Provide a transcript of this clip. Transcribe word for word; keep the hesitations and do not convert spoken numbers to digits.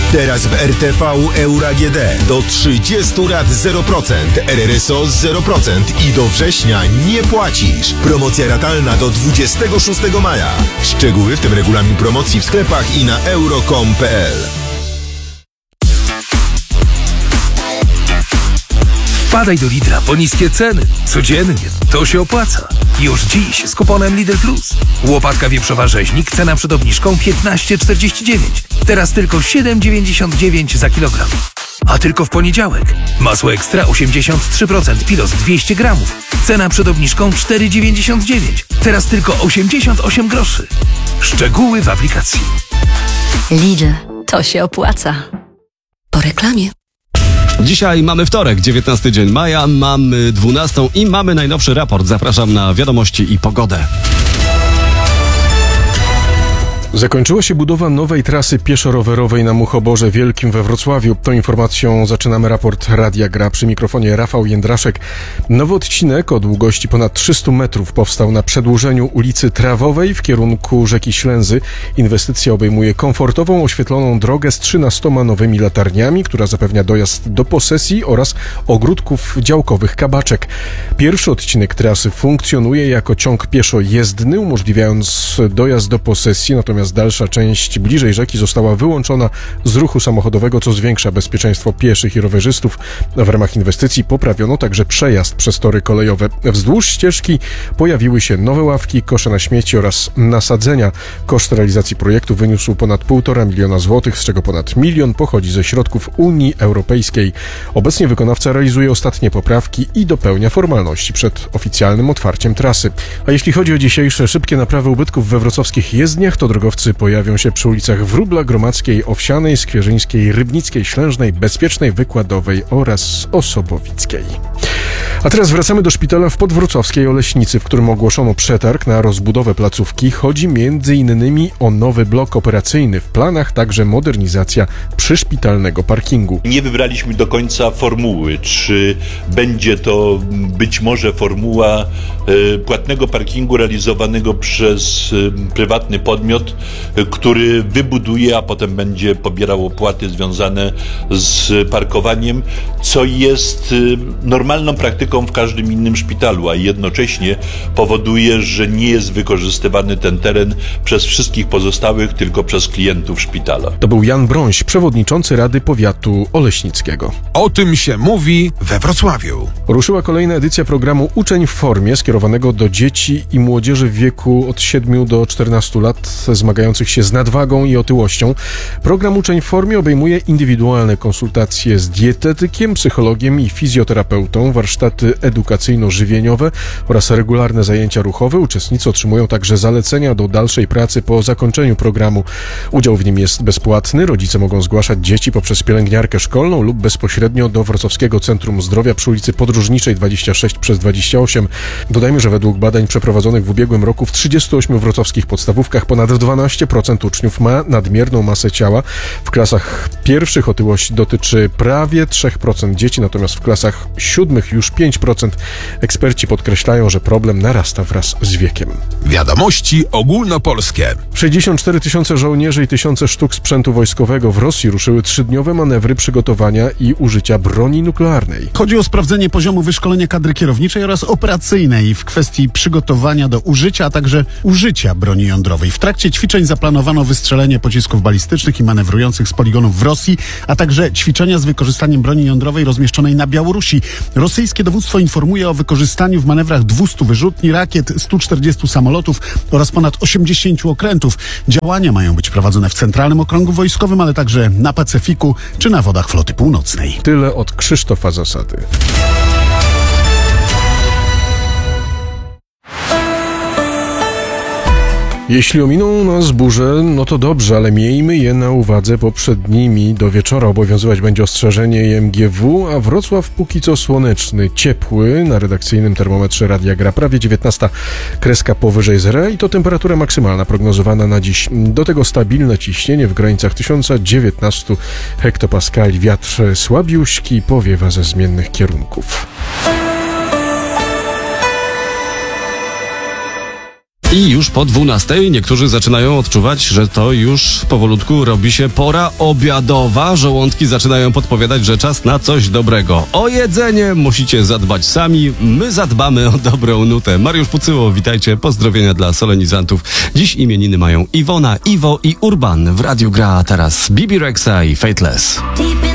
Teraz w R T V Euro A G D do trzydziestu lat zero procent, R R S O zero procent i do września nie płacisz. Promocja ratalna do dwudziestego szóstego maja. Szczegóły, w tym regulamin promocji w sklepach i na euro kropka com kropka p l. Wpadaj do Lidla po niskie ceny. Codziennie. To się opłaca. Już dziś z kuponem Lidl Plus. Łopatka wieprzowa rzeźnik, cena przed obniżką piętnaście czterdzieści dziewięć. Teraz tylko siedem dziewięćdziesiąt dziewięć za kilogram. A tylko w poniedziałek. Masło ekstra osiemdziesiąt trzy procent, Pilos dwieście gramów. Cena przed obniżką cztery dziewięćdziesiąt dziewięć. Teraz tylko osiemdziesiąt osiem groszy. Szczegóły w aplikacji. Lidl. To się opłaca. Po reklamie. Dzisiaj mamy wtorek, dziewiętnasty dzień maja, mamy dwunastą i mamy najnowszy raport. Zapraszam na wiadomości i pogodę. Zakończyła się budowa nowej trasy pieszo-rowerowej na Muchoborze Wielkim we Wrocławiu. Tą informacją zaczynamy raport Radia Gra. Przy mikrofonie Rafał Jędraszek. Nowy odcinek o długości ponad trzystu metrów powstał na przedłużeniu ulicy Trawowej w kierunku rzeki Ślęzy. Inwestycja obejmuje komfortową, oświetloną drogę z trzynastoma nowymi latarniami, która zapewnia dojazd do posesji oraz ogródków działkowych Kabaczek. Pierwszy odcinek trasy funkcjonuje jako ciąg pieszo-jezdny, umożliwiając dojazd do posesji, natomiast dalsza część bliżej rzeki została wyłączona z ruchu samochodowego, co zwiększa bezpieczeństwo pieszych i rowerzystów. W ramach inwestycji poprawiono także przejazd przez tory kolejowe. Wzdłuż ścieżki pojawiły się nowe ławki, kosze na śmieci oraz nasadzenia. Koszt realizacji projektu wyniósł ponad półtora miliona złotych, z czego ponad milion pochodzi ze środków Unii Europejskiej. Obecnie wykonawca realizuje ostatnie poprawki i dopełnia formalności przed oficjalnym otwarciem trasy. A jeśli chodzi o dzisiejsze szybkie naprawy ubytków we wrocławskich jezdniach, to drogowcy pojawią się przy ulicach Wróbla, Gromadzkiej, Owsianej, Skwierzyńskiej, Rybnickiej, Ślężnej, Bezpiecznej, Wykładowej oraz Osobowickiej. A teraz wracamy do szpitala w podwrocławskiej Oleśnicy, w którym ogłoszono przetarg na rozbudowę placówki. Chodzi między innymi o nowy blok operacyjny. W planach także modernizacja przyszpitalnego parkingu. Nie wybraliśmy do końca formuły, czy będzie to być może formuła y, płatnego parkingu realizowanego przez y, prywatny podmiot, y, który wybuduje, a potem będzie pobierał opłaty związane z parkowaniem, co jest y, normalną praktyką w każdym innym szpitalu, a jednocześnie powoduje, że nie jest wykorzystywany ten teren przez wszystkich pozostałych, tylko przez klientów szpitala. To był Jan Brońś, przewodniczący Rady Powiatu Oleśnickiego. O tym się mówi we Wrocławiu. Ruszyła kolejna edycja programu Uczeń w formie, skierowanego do dzieci i młodzieży w wieku od siedmiu do czternastu lat zmagających się z nadwagą i otyłością. Program Uczeń w formie obejmuje indywidualne konsultacje z dietetykiem, psychologiem i fizjoterapeutą, warsztaty edukacyjno-żywieniowe oraz regularne zajęcia ruchowe. Uczestnicy otrzymują także zalecenia do dalszej pracy po zakończeniu programu. Udział w nim jest bezpłatny. Rodzice mogą zgłaszać dzieci poprzez pielęgniarkę szkolną lub bezpośrednio do Wrocławskiego Centrum Zdrowia przy ulicy Podróżniczej dwadzieścia sześć przez dwadzieścia osiem. Dodajmy, że według badań przeprowadzonych w ubiegłym roku w trzydziestu ośmiu wrocławskich podstawówkach ponad dwanaście procent uczniów ma nadmierną masę ciała. W klasach pierwszych otyłość dotyczy prawie trzy procent dzieci, natomiast w klasach siódmych już pięć procent. Eksperci podkreślają, że problem narasta wraz z wiekiem. Wiadomości ogólnopolskie. sześćdziesiąt cztery tysiące żołnierzy i tysiące sztuk sprzętu wojskowego w Rosji ruszyły trzydniowe manewry przygotowania i użycia broni nuklearnej. Chodzi o sprawdzenie poziomu wyszkolenia kadry kierowniczej oraz operacyjnej w kwestii przygotowania do użycia, a także użycia broni jądrowej. W trakcie ćwiczeń zaplanowano wystrzelenie pocisków balistycznych i manewrujących z poligonów w Rosji, a także ćwiczenia z wykorzystaniem broni jądrowej rozmieszczonej na Białorusi. Rosyjskie dowództwo informuje o wykorzystaniu w manewrach dwustu wyrzutni, rakiet, stu czterdziestu samolotów oraz ponad osiemdziesięciu okrętów. Działania mają być prowadzone w Centralnym Okręgu Wojskowym, ale także na Pacyfiku czy na wodach Floty Północnej. Tyle od Krzysztofa Zasady. Jeśli ominą nas burze, no to dobrze, ale miejmy je na uwadze, bo przed nimi do wieczora obowiązywać będzie ostrzeżenie I M G W, a Wrocław póki co słoneczny, ciepły. Na redakcyjnym termometrze Radia Gra prawie dziewiętnasta, kreska powyżej zera i to temperatura maksymalna prognozowana na dziś. Do tego stabilne ciśnienie w granicach tysiąc dziewiętnaście hektopaskali, wiatr słabiuśki, powiewa ze zmiennych kierunków. I już po dwunastej niektórzy zaczynają odczuwać, że to już powolutku robi się pora obiadowa. Żołądki zaczynają podpowiadać, że czas na coś dobrego. O jedzenie musicie zadbać sami. My zadbamy o dobrą nutę. Mariusz Pucyło, witajcie. Pozdrowienia dla solenizantów. Dziś imieniny mają Iwona, Iwo i Urban. W radiu gra teraz Bibi Rexa i Fateless. Deep in